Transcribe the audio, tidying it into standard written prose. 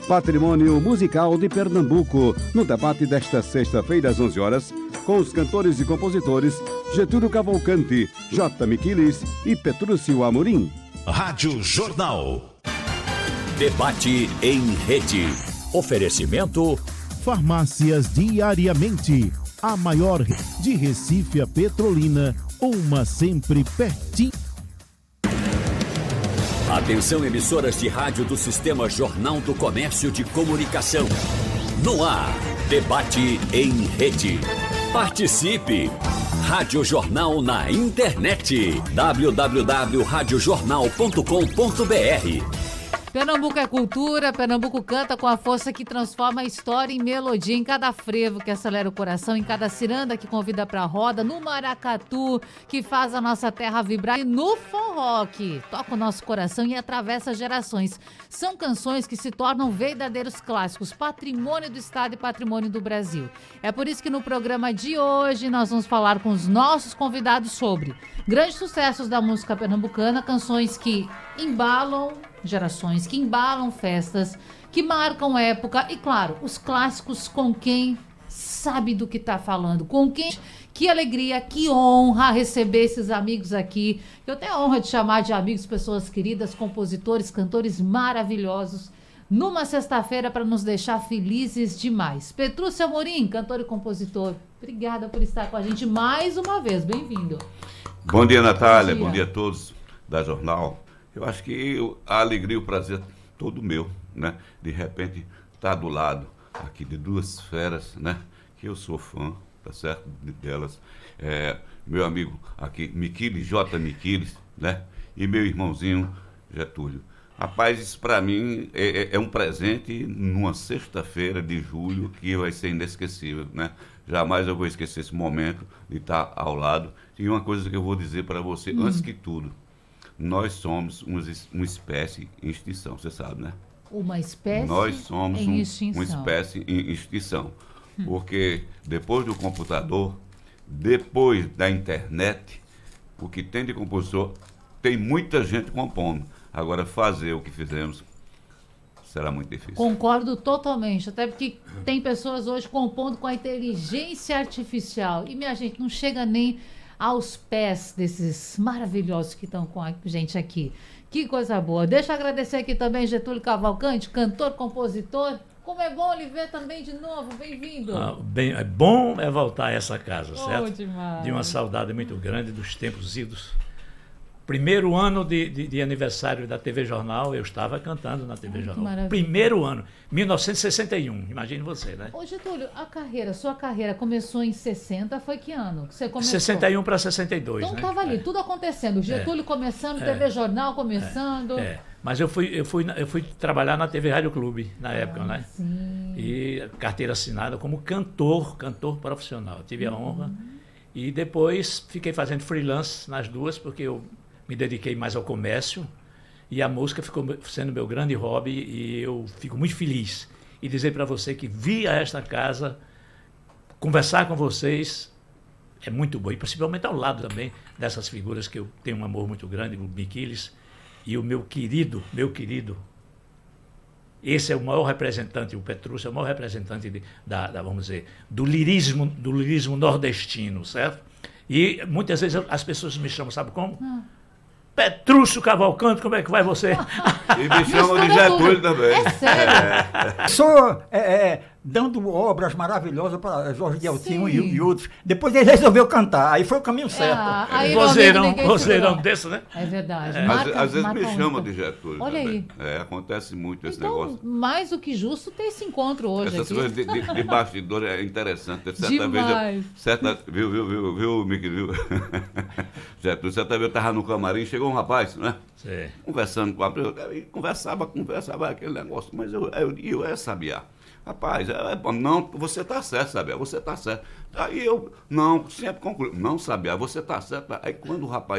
Patrimônio Musical de Pernambuco, no debate desta sexta-feira às 11 horas, com os cantores e compositores Getúlio Cavalcante, J. Miquiles e Petrúcio Amorim. Rádio Jornal. Debate em rede. Oferecimento Farmácias Diariamente, a maior de Recife a Petrolina, uma sempre pertinho. Atenção, emissoras de rádio do Sistema Jornal do Comércio de Comunicação. No ar, debate em rede. Participe! Rádio Jornal na internet. www.radiojornal.com.br. Pernambuco é cultura, Pernambuco canta com a força que transforma a história em melodia, em cada frevo que acelera o coração, em cada ciranda que convida pra roda, no maracatu que faz a nossa terra vibrar e no forró que toca o nosso coração e atravessa gerações. São canções que se tornam verdadeiros clássicos, patrimônio do estado e patrimônio do Brasil. É por isso que no programa de hoje nós vamos falar com os nossos convidados sobre grandes sucessos da música pernambucana, canções que embalam gerações, que embalam festas, que marcam época e, claro, os clássicos com quem sabe do que está falando, com quem... Que alegria, que honra receber esses amigos aqui. Eu tenho a honra de chamar de amigos, pessoas queridas, compositores, cantores maravilhosos, numa sexta-feira para nos deixar felizes demais. Petrúcio Amorim, cantor e compositor, obrigada por estar com a gente mais uma vez, bem-vindo. Bom dia, Natália, bom dia a todos da Jornal. Eu acho que a alegria e o prazer todo meu, né? De repente estar do lado aqui de duas feras, né? Que eu sou fã, tá certo? Delas. Meu amigo aqui, Miquiles, J. Miquiles, né? E meu irmãozinho Getúlio. Rapaz, isso para mim é um presente numa sexta-feira de julho que vai ser inesquecível, né? Jamais eu vou esquecer esse momento de estar ao lado. E uma coisa que eu vou dizer para você, antes que tudo, nós somos uma espécie em extinção, você sabe, né? Uma espécie Nós somos em extinção. uma espécie em extinção. Porque depois do computador, depois da internet, o que tem de compositor, tem muita gente compondo. Agora, fazer o que fizemos será muito difícil. Concordo totalmente, até porque tem pessoas hoje compondo com a inteligência artificial. E, minha gente, não chega nem aos pés desses maravilhosos que estão com a gente aqui. Que coisa boa. Deixa eu agradecer aqui também Getúlio Cavalcante, cantor, compositor. Como é bom lhe ver também de novo. Bem-vindo. É bom voltar a essa casa, certo? Demais. De uma saudade muito grande dos tempos idos. Primeiro ano de aniversário da TV Jornal, eu estava cantando na TV Jornal. Maravilha. Primeiro ano, 1961, imagine você, né? Ô Getúlio, sua carreira começou em 60, foi que ano que você começou? 61 para 62, então né? Estava ali, tudo acontecendo. Getúlio começando, TV Jornal começando. Mas eu fui trabalhar na TV Rádio Clube, na época, né? Sim. E carteira assinada como cantor profissional. Tive a honra. E depois fiquei fazendo freelance nas duas, porque eu me dediquei mais ao comércio e a música ficou sendo meu grande hobby e eu fico muito feliz. E dizer para você que vir a esta casa, conversar com vocês é muito bom. E principalmente ao lado também dessas figuras que eu tenho um amor muito grande, o Miquiles e o meu querido, esse é o maior representante, o Petrúcio é o maior representante vamos dizer, do lirismo nordestino, certo? E muitas vezes as pessoas me chamam, sabe como? Petrúcio Cavalcante, como é que vai você? E me chamam de Getúlio também. É sério? Sou dando obras maravilhosas para Jorge Deltinho e outros. Depois ele resolveu cantar, aí foi o caminho certo. Vozeirão desse, né? É verdade. Às vezes me chamam de Getúlio. Olha também. aí. Acontece muito esse Então, negócio. mais do que justo ter esse encontro hoje Essas aqui. coisas de bastidor é interessante. Demais. Viu, Mickey, viu? Getúlio, certa vez eu estava no camarim, chegou um rapaz, né? Sim. Conversando com a conversava aquele negócio, mas eu sabia. Rapaz, não, você está certo, Sabiá, você está certo. Aí eu, não, sempre concluí, não, Sabiá, você está certo. Aí quando o rapaz